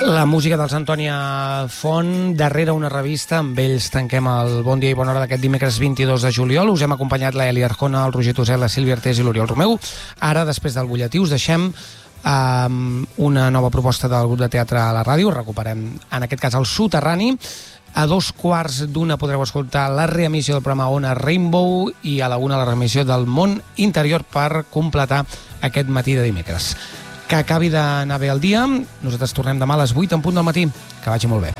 La música dels Antònia Font, darrere una revista. Amb ells tanquem el Bon Dia i Bona Hora d'aquest dimecres 22 de juliol. Us hem acompanyat la Eli Arjona, el Roger Tosel, la Sílvia Artés i l'Oriol Romeu. Ara, després del butlletí, us deixem una nova proposta del grup de teatre a la ràdio. Recuperem, en aquest cas, el Soterrani. A 2:15 podreu escoltar la reemissió del programa Ona Rainbow i a la 1 la reemissió del Món Interior per completar aquest matí de dimecres. Que acabi d'anar bé el dia. Nosaltres tornem demà a les 8 en punt del matí. Que vagi molt bé.